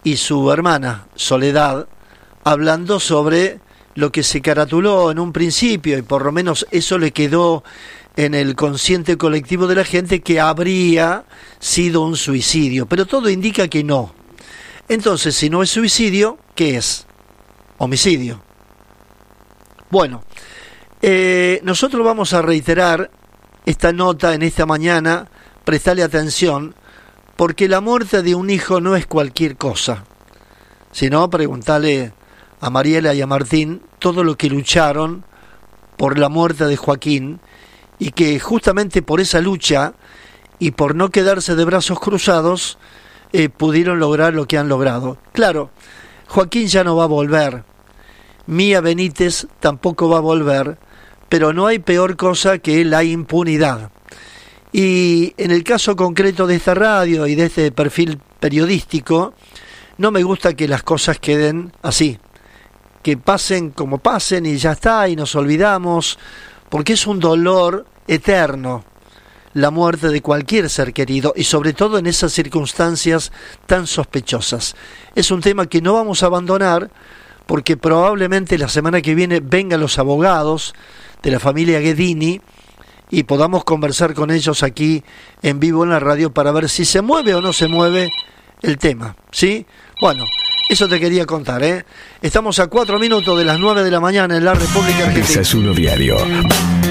y su hermana Soledad, hablando sobre lo que se caratuló en un principio, y por lo menos eso le quedó en el consciente colectivo de la gente, que habría sido un suicidio, pero todo indica que no. Entonces, si no es suicidio, ¿qué es? Homicidio. Bueno, nosotros vamos a reiterar esta nota en esta mañana, prestale atención, porque la muerte de un hijo no es cualquier cosa. Si no, preguntale a Mariela y a Martín todo lo que lucharon por la muerte de Joaquín, y que justamente por esa lucha y por no quedarse de brazos cruzados pudieron lograr lo que han logrado. Claro, Joaquín ya no va a volver, Mía Benítez tampoco va a volver, pero no hay peor cosa que la impunidad. Y en el caso concreto de esta radio y de este perfil periodístico, no me gusta que las cosas queden así, que pasen como pasen y ya está, y nos olvidamos, porque es un dolor eterno la muerte de cualquier ser querido, y sobre todo en esas circunstancias tan sospechosas. Es un tema que no vamos a abandonar, porque probablemente la semana que viene vengan los abogados de la familia Ghedini y podamos conversar con ellos aquí en vivo en la radio para ver si se mueve o no se mueve el tema, ¿sí? Bueno, eso te quería contar, ¿eh? Estamos a 4 minutos de las 9 de la mañana en la República Argentina. Desayuno Diario.